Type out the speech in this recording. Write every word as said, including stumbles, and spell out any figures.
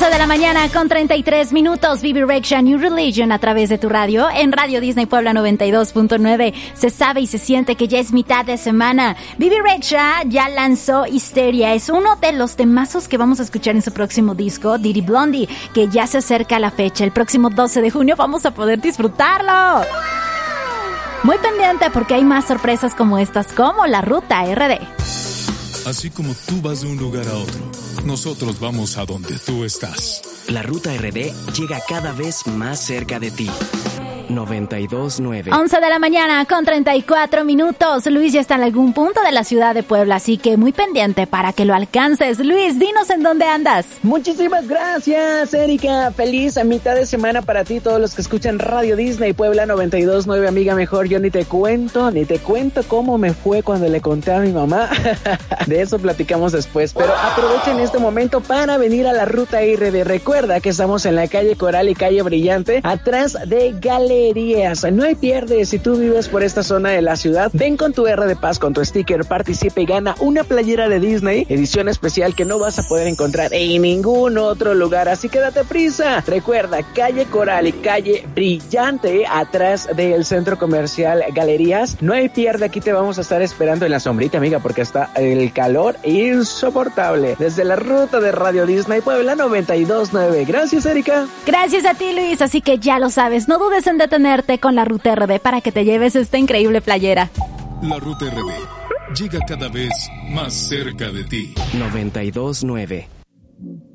once de la mañana con treinta y tres minutos. Bibi Rexha, New Religion a través de tu radio. En Radio Disney Puebla noventa y dos punto nueve. Se sabe y se siente que ya es mitad de semana. Bibi Rexha ya lanzó Histeria. Es uno de los temazos que vamos a escuchar en su próximo disco, Diddy Blondie, que ya se acerca la fecha. El próximo doce de junio vamos a poder disfrutarlo. Muy pendiente porque hay más sorpresas como estas, como la Ruta R D. Así como tú vas de un lugar a otro, nosotros vamos a donde tú estás. La Ruta R D llega cada vez más cerca de ti. noventa y dos punto nueve. once de la mañana con treinta y cuatro minutos. Luis ya está en algún punto de la ciudad de Puebla, así que muy pendiente para que lo alcances. Luis, dinos en dónde andas. Muchísimas gracias, Erika. Feliz a mitad de semana para ti, todos los que escuchan Radio Disney Puebla noventa y dos punto nueve. Amiga, mejor yo ni te cuento, ni te cuento cómo me fue cuando le conté a mi mamá. De eso platicamos después, pero aprovechen este momento para venir a la Ruta R D. Recuerda que estamos en la calle Coral y calle Brillante, atrás de Galerías. No hay pierde. Si tú vives por esta zona de la ciudad, ven con tu R de Paz, con tu sticker, participa y gana una playera de Disney, edición especial que no vas a poder encontrar en ningún otro lugar, así que date prisa. Recuerda, calle Coral y calle Brillante, atrás del centro comercial Galerías. No hay pierde, aquí te vamos a estar esperando en la sombrita, amiga, porque está el calor insoportable. Desde la Ruta de Radio Disney Puebla noventa y dos punto nueve. Gracias, Erika. Gracias a ti, Luis, así que ya lo sabes, no dudes en detenerte con la Ruta R D para que te lleves esta increíble playera. La Ruta R D llega cada vez más cerca de ti. noventa y dos punto nueve.